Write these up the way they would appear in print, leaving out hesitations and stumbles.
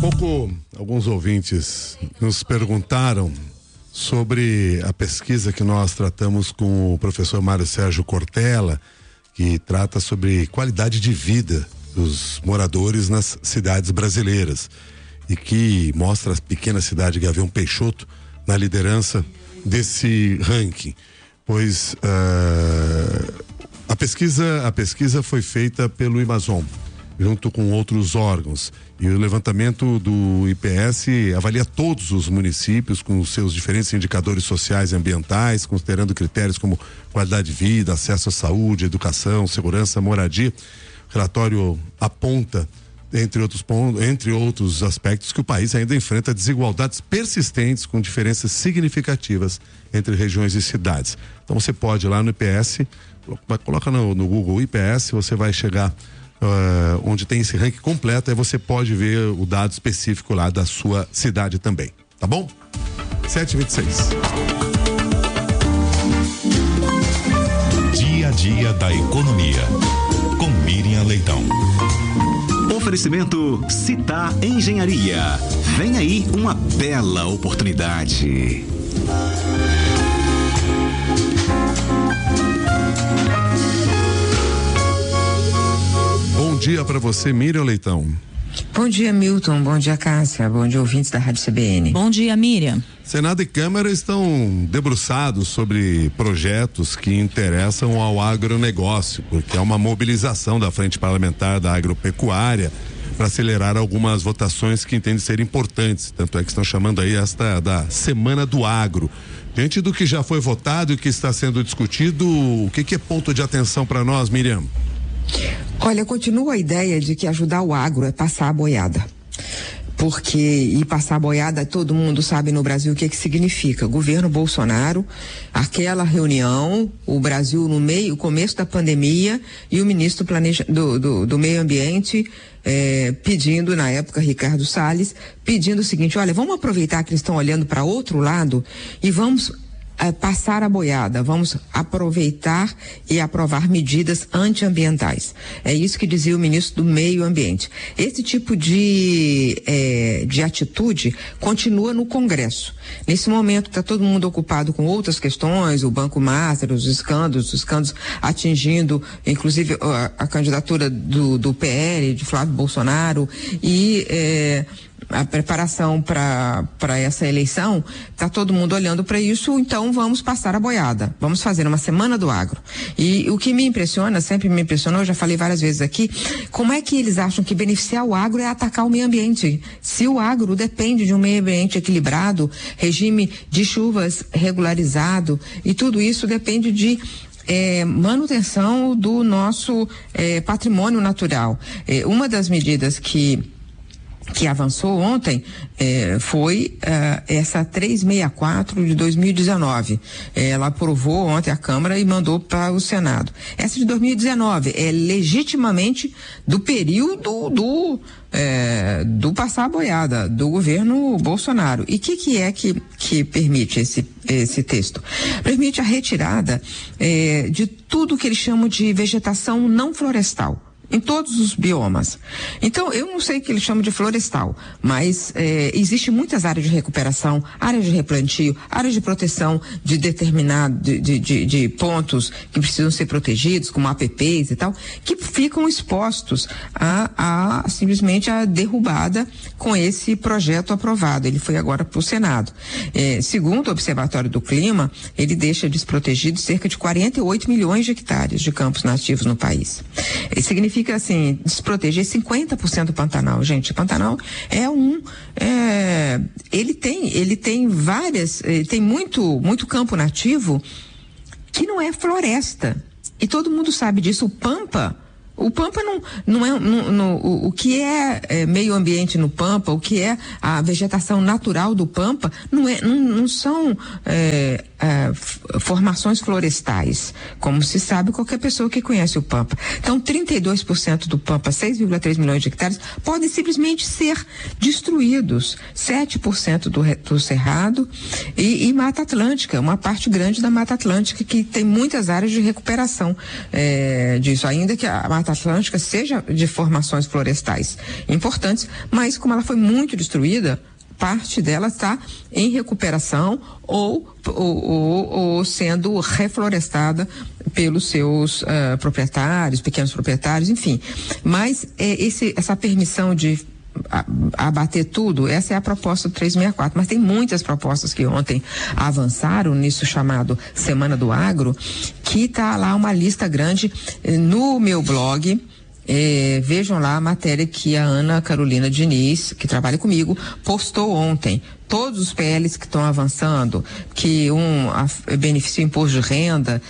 pouco, alguns ouvintes nos perguntaram sobre a pesquisa que nós tratamos com o professor Mário Sérgio Cortella, que trata sobre qualidade de vida dos moradores nas cidades brasileiras e que mostra a pequena cidade de Gavião Peixoto na liderança desse ranking. Pois a pesquisa foi feita pelo Amazon, junto com outros órgãos, e o levantamento do IPS avalia todos os municípios com os seus diferentes indicadores sociais e ambientais, considerando critérios como qualidade de vida, acesso à saúde, educação, segurança, moradia. O relatório aponta, entre outros aspectos, que o país ainda enfrenta desigualdades persistentes com diferenças significativas entre regiões e cidades. Então você pode ir lá no IPS, coloca no Google IPS, você vai chegar onde tem esse ranking completo, aí você pode ver o dado específico lá da sua cidade também, tá bom? 7h26. Dia a dia da economia, com Miriam Leitão. Oferecimento Citar Engenharia. Vem aí uma bela oportunidade. Bom dia para você, Miriam Leitão. Bom dia, Milton. Bom dia, Cássia. Bom dia, ouvintes da Rádio CBN. Bom dia, Miriam. Senado e Câmara estão debruçados sobre projetos que interessam ao agronegócio, porque há uma mobilização da Frente Parlamentar da Agropecuária para acelerar algumas votações que entendem ser importantes. Tanto é que estão chamando aí esta da Semana do Agro. Diante do que já foi votado e que está sendo discutido, o que é ponto de atenção para nós, Miriam? Olha, continua a ideia de que ajudar o agro é passar a boiada. E passar a boiada, todo mundo sabe no Brasil o que significa. Governo Bolsonaro, aquela reunião, o Brasil no começo da pandemia, e o ministro do Meio Ambiente pedindo, na época, Ricardo Salles, pedindo o seguinte: olha, vamos aproveitar que eles estão olhando para outro lado e vamos passar a boiada, vamos aproveitar e aprovar medidas antiambientais. É isso que dizia o ministro do Meio Ambiente. Esse tipo de atitude continua no Congresso. Nesse momento está todo mundo ocupado com outras questões, o Banco Master, os escândalos atingindo, inclusive, a candidatura do PL, de Flávio Bolsonaro, e a preparação para essa eleição, está todo mundo olhando para isso, então vamos passar a boiada, vamos fazer uma Semana do Agro. E o que me impressiona, sempre me impressionou, já falei várias vezes aqui, como é que eles acham que beneficiar o agro é atacar o meio ambiente? Se o agro depende de um meio ambiente equilibrado, regime de chuvas regularizado, e tudo isso depende de manutenção do nosso patrimônio natural. Uma das medidas que avançou ontem foi essa 364 de 2019. Ela aprovou ontem a Câmara e mandou para o Senado. Essa de 2019 é legitimamente do período do passar a boiada do governo Bolsonaro. E o que permite esse texto? Permite a retirada de tudo que eles chamam de vegetação não florestal em todos os biomas. Então, eu não sei o que eles chamam de florestal, mas existe muitas áreas de recuperação, áreas de replantio, áreas de proteção de de pontos que precisam ser protegidos, como APPs e tal, que ficam expostos simplesmente a derrubada com esse projeto aprovado. Ele foi agora para o Senado. Segundo o Observatório do Clima, ele deixa desprotegidos cerca de 48 milhões de hectares de campos nativos no país. Significa assim, desproteger 50% do Pantanal. Gente, o Pantanal ele tem muito campo nativo que não é floresta. E todo mundo sabe disso. O Pampa não é o que é meio ambiente no Pampa, o que é a vegetação natural do Pampa, não são formações florestais. Como se sabe, qualquer pessoa que conhece o Pampa. Então, 32% do Pampa, 6,3 milhões de hectares, podem simplesmente ser destruídos. 7% do Cerrado e Mata Atlântica, uma parte grande da Mata Atlântica que tem muitas áreas de recuperação disso, ainda que a Mata Atlântica seja de formações florestais importantes, mas como ela foi muito destruída, parte dela está em recuperação ou sendo reflorestada pelos seus proprietários, pequenos proprietários, enfim. Mas essa permissão de abater tudo, essa é a proposta do 364, mas tem muitas propostas que ontem avançaram nisso chamado Semana do Agro, que está lá uma lista grande no meu blog. Vejam lá a matéria que a Ana Carolina Diniz, que trabalha comigo, postou ontem. Todos os PLs que estão avançando, que beneficia o imposto de renda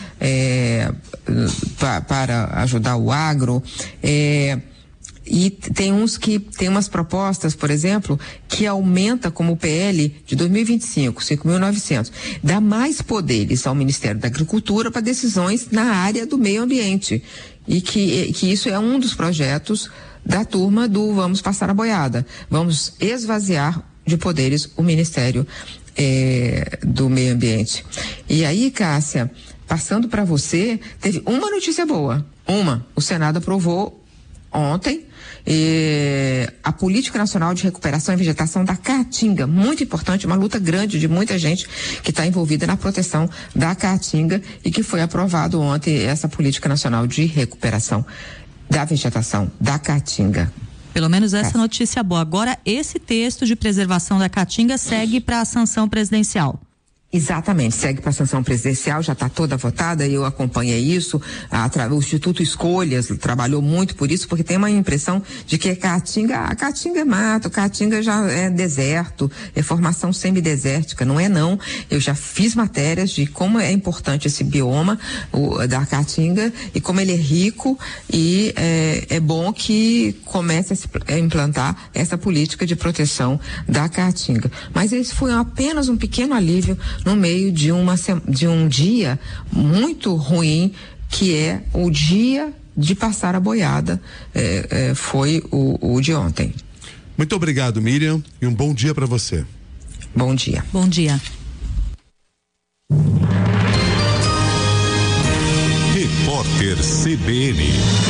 para ajudar o agro, e tem umas propostas, por exemplo, que aumenta como o PL de 2025, 5.900, dá mais poderes ao Ministério da Agricultura para decisões na área do meio ambiente. E que isso é um dos projetos da turma do Vamos Passar a Boiada. Vamos esvaziar de poderes o Ministério do Meio Ambiente. E aí, Cássia, passando para você, teve uma notícia boa. O Senado aprovou ontem a Política Nacional de Recuperação e Vegetação da Caatinga, muito importante, uma luta grande de muita gente que está envolvida na proteção da Caatinga e que foi aprovado ontem essa Política Nacional de Recuperação da Vegetação da Caatinga. Pelo menos essa notícia boa. Agora, esse texto de preservação da Caatinga segue para a sanção presidencial. Exatamente, segue para a sanção presidencial, já está toda votada, eu acompanhei isso, o Instituto Escolhas trabalhou muito por isso, porque tem uma impressão de que a Caatinga é mato, Caatinga já é deserto, é formação semidesértica, não é não. Eu já fiz matérias de como é importante esse bioma da Caatinga e como ele é rico e é bom que comece a implantar essa política de proteção da Caatinga. Mas esse foi apenas um pequeno alívio no meio de um dia muito ruim, que é o dia de passar a boiada, foi o de ontem. Muito obrigado, Miriam, e um bom dia para você. Bom dia. Bom dia. Repórter CBN.